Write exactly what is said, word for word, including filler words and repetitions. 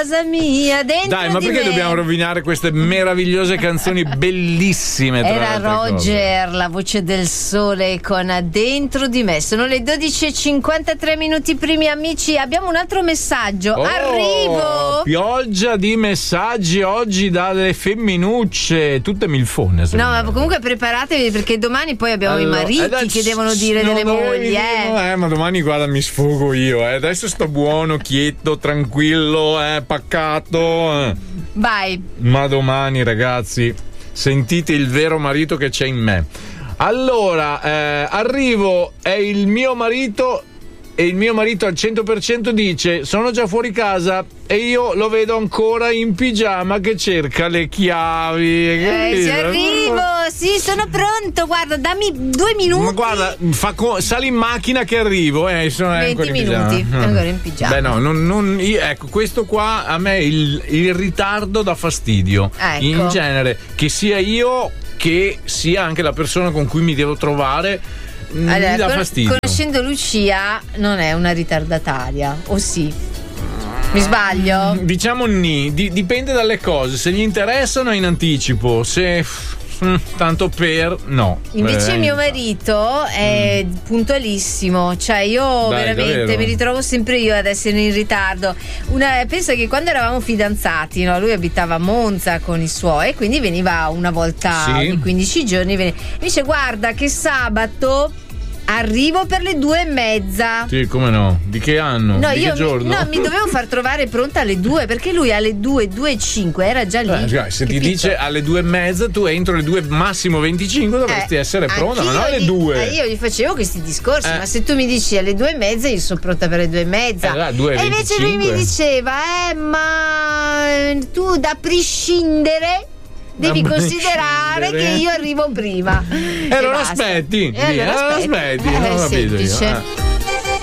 casa mia, dentro Dai, ma di perché me. dobbiamo rovinare queste meravigliose canzoni bellissime? Tra Era le altre Roger, cose. la voce del sole con Dentro di me. Sono le dodici e cinquantatré minuti primi, amici. Abbiamo un altro messaggio. Oh, Arrivo. Pioggia di messaggi oggi dalle femminucce, tutte milfone. No, ma comunque preparatevi perché domani poi abbiamo Allora, i mariti eh, dai, che devono dire non delle dovevi mogli, dire, eh. eh. Ma domani, guarda, mi sfogo io, eh. Adesso sto buono, quieto, tranquillo, eh, pacato. Eh. Vai. Ma domani, ragazzi, sentite il vero marito che c'è in me. Allora, eh, arrivo, è il mio marito e il mio marito al cento per cento dice: sono già fuori casa e io lo vedo ancora in pigiama che cerca le chiavi. Eh, ci arrivo, sì, sono pronto. Guarda, dammi due minuti. Ma guarda, fa co- sali in macchina che arrivo. Eh, sono venti ancora in minuti, pigiama. ancora in pigiama. Beh, no, non, non- io- ecco, questo qua a me il, il ritardo dà fastidio. Ecco. In genere, che sia io che sia anche la persona con cui mi devo trovare, mh, Allora, mi dà con- fastidio. conoscendo Lucia, non è una ritardataria, o sì? Mi sbaglio? Diciamo ni, di- dipende dalle cose. Se gli interessano in anticipo, se mm, tanto per no. Invece Eh, mio marito è puntualissimo, cioè io Dai, veramente davvero? mi ritrovo sempre io ad essere in ritardo. Una, penso che quando eravamo fidanzati, no, lui abitava a Monza con i suoi, quindi veniva una volta Sì. ogni quindici giorni. Veniva. Mi dice: guarda che sabato arrivo per le due e mezza. Sì, come no? Di che anno? No, Di io che giorno? Mi, no, mi dovevo far trovare pronta alle due perché lui alle due, due e cinque era già lì. Eh, cioè, se ti capito? dice alle due e mezza, tu entro le due, massimo venticinque, dovresti Eh, essere pronta, ma anch'io non alle gli- due. eh, io gli facevo questi discorsi, Eh. ma se tu mi dici alle due e mezza, io sono pronta per le due e mezza. Eh, là, due e e invece lui mi venticinque. diceva: eh, ma tu da prescindere devi Da considerare prescindere. che io arrivo prima. E E allora basta. aspetti, E allora allora aspetti. aspetti, Eh, non ho è capito io, semplice. eh.